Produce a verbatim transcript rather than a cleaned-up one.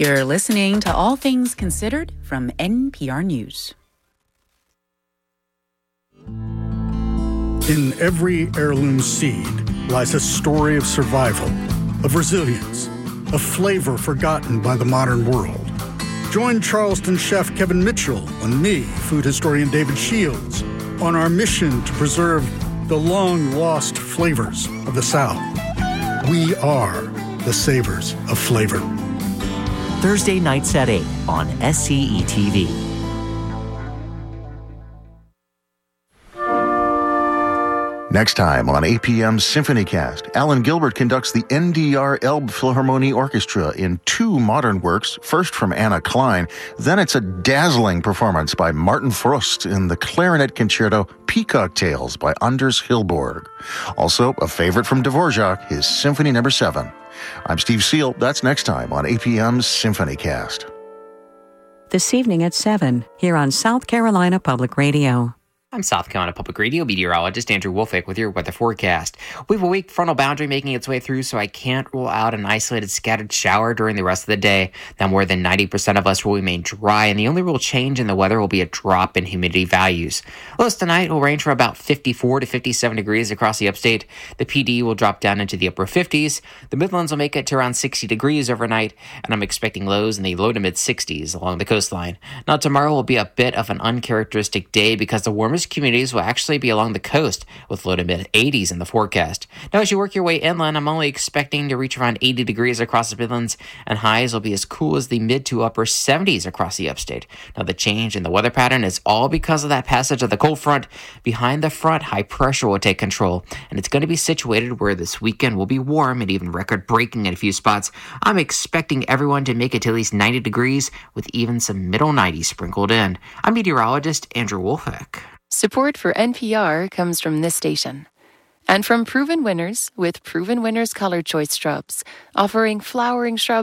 You're listening to All Things Considered from N P R News. In every heirloom seed lies a story of survival, of resilience, of flavor forgotten by the modern world. Join Charleston chef Kevin Mitchell and me, food historian David Shields, on our mission to preserve the long-lost flavors of the South. We are the savors of flavor. Thursday nights at eight on S C E T V. Next time on A P M's SymphonyCast, Alan Gilbert conducts the N D R Elbphilharmonie Orchestra in two modern works, first from Anna Klein, then it's a dazzling performance by Martin Frost in the clarinet concerto Peacock Tales by Anders Hillborg. Also, a favorite from Dvorak, his Symphony Number seven. I'm Steve Seal. That's next time on A P M's SymphonyCast. This evening at seven, here on South Carolina Public Radio. I'm South Carolina Public Radio meteorologist Andrew Wolfick with your weather forecast. We have a weak frontal boundary making its way through, so I can't rule out an isolated scattered shower during the rest of the day. Now more than ninety percent of us will remain dry, and the only real change in the weather will be a drop in humidity values. Lows tonight will range from about fifty-four to fifty-seven degrees across the upstate. The P D will drop down into the upper fifties. The Midlands will make it to around sixty degrees overnight, and I'm expecting lows in the low to mid sixties along the coastline. Now tomorrow will be a bit of an uncharacteristic day because the warmest communities will actually be along the coast with low to mid eighties in the forecast. Now, as you work your way inland, I'm only expecting to reach around eighty degrees across the Midlands, and highs will be as cool as the mid to upper seventies across the upstate. Now, the change in the weather pattern is all because of that passage of the cold front. Behind the front, high pressure will take control, and it's going to be situated where this weekend will be warm and even record-breaking in a few spots. I'm expecting everyone to make it to at least ninety degrees with even some middle nineties sprinkled in. I'm meteorologist Andrew Wolfick. Support for N P R comes from this station and from Proven Winners with Proven Winners Color Choice Shrubs, offering flowering shrubs